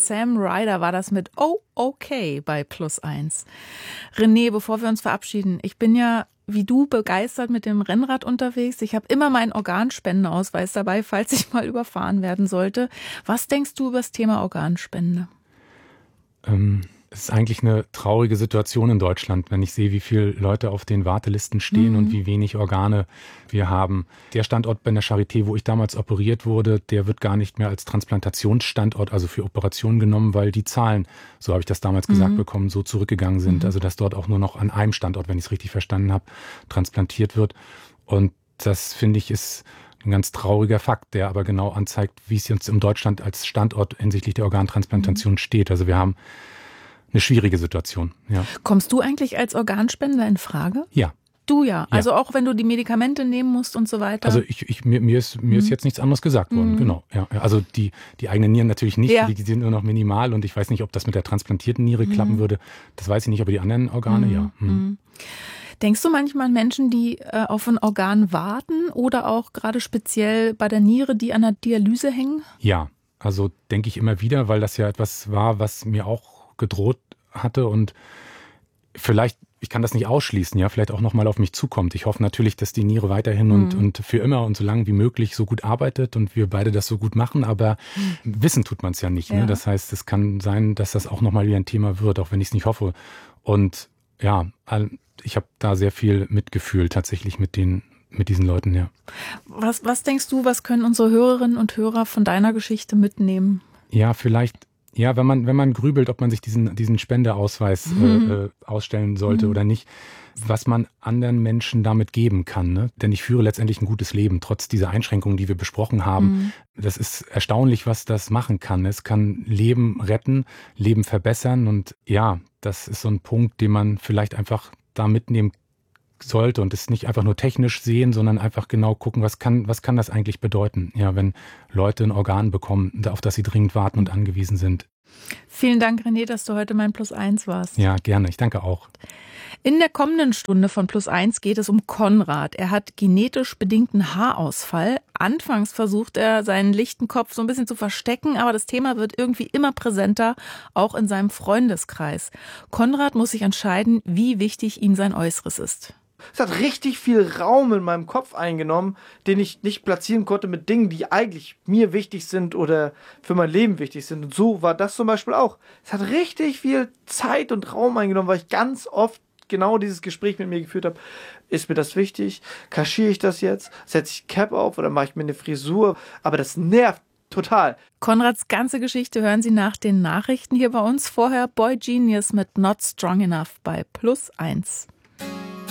Sam Ryder war das mit Oh, okay bei +1. René, bevor wir uns verabschieden, ich bin ja wie du begeistert mit dem Rennrad unterwegs. Ich habe immer meinen Organspendeausweis dabei, falls ich mal überfahren werden sollte. Was denkst du über das Thema Organspende? Es ist eigentlich eine traurige Situation in Deutschland, wenn ich sehe, wie viele Leute auf den Wartelisten stehen und wie wenig Organe wir haben. Der Standort bei der Charité, wo ich damals operiert wurde, der wird gar nicht mehr als Transplantationsstandort, also für Operationen genommen, weil die Zahlen, so habe ich das damals gesagt bekommen, so zurückgegangen sind. Also dass dort auch nur noch an einem Standort, wenn ich es richtig verstanden habe, transplantiert wird. Und das, finde ich, ist ein ganz trauriger Fakt, der aber genau anzeigt, wie es uns in Deutschland als Standort hinsichtlich der Organtransplantation steht. Also wir haben eine schwierige Situation, ja. Kommst du eigentlich als Organspender in Frage? Ja. Du ja. Also auch wenn du die Medikamente nehmen musst und so weiter? Also mir ist jetzt nichts anderes gesagt worden, genau. Ja. Also die eigenen Nieren natürlich nicht, die sind nur noch minimal und ich weiß nicht, ob das mit der transplantierten Niere klappen würde. Das weiß ich nicht, aber die anderen Organe, ja. Denkst du manchmal an Menschen, die auf ein Organ warten oder auch gerade speziell bei der Niere, die an der Dialyse hängen? Ja, also denke ich immer wieder, weil das ja etwas war, was mir auch gedroht hatte und vielleicht, ich kann das nicht ausschließen, ja, vielleicht auch nochmal auf mich zukommt. Ich hoffe natürlich, dass die Niere weiterhin und für immer und so lange wie möglich so gut arbeitet und wir beide das so gut machen, aber wissen tut man es ja nicht. Ne? Das heißt, es kann sein, dass das auch nochmal wieder ein Thema wird, auch wenn ich es nicht hoffe. Und ja, ich habe da sehr viel Mitgefühl tatsächlich mit diesen Leuten, ja. Was denkst du, was können unsere Hörerinnen und Hörer von deiner Geschichte mitnehmen? Ja, vielleicht. Ja, wenn man grübelt, ob man sich diesen Spendeausweis ausstellen sollte oder nicht, was man anderen Menschen damit geben kann. Ne? Denn ich führe letztendlich ein gutes Leben, trotz dieser Einschränkungen, die wir besprochen haben. Das ist erstaunlich, was das machen kann. Es kann Leben retten, Leben verbessern. Und ja, das ist so ein Punkt, den man vielleicht einfach da mitnehmen sollte und es nicht einfach nur technisch sehen, sondern einfach genau gucken, was kann das eigentlich bedeuten, ja, wenn Leute ein Organ bekommen, auf das sie dringend warten und angewiesen sind. Vielen Dank, René, dass du heute mein +1 warst. Ja, gerne. Ich danke auch. In der kommenden Stunde von +1 geht es um Konrad. Er hat genetisch bedingten Haarausfall. Anfangs versucht er, seinen lichten Kopf so ein bisschen zu verstecken, aber das Thema wird irgendwie immer präsenter, auch in seinem Freundeskreis. Konrad muss sich entscheiden, wie wichtig ihm sein Äußeres ist. Es hat richtig viel Raum in meinem Kopf eingenommen, den ich nicht platzieren konnte mit Dingen, die eigentlich mir wichtig sind oder für mein Leben wichtig sind. Und so war das zum Beispiel auch. Es hat richtig viel Zeit und Raum eingenommen, weil ich ganz oft genau dieses Gespräch mit mir geführt habe. Ist mir das wichtig? Kaschiere ich das jetzt? Setze ich Cap auf oder mache ich mir eine Frisur? Aber das nervt total. Konrads ganze Geschichte hören Sie nach den Nachrichten hier bei uns. Vorher Boy Genius mit Not Strong Enough bei +1.